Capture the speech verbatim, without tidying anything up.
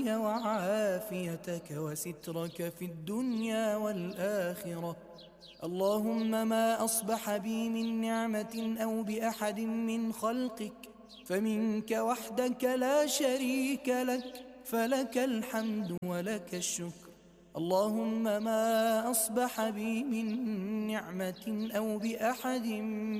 العافية وعافيتك وسترك في الدنيا والآخرة. اللهم ما أصبح بي من نعمة أو بأحد من خلقك فمنك وحدك لا شريك لك، فلك الحمد ولك الشكر. اللهم ما أصبح بي من نعمة أو بأحد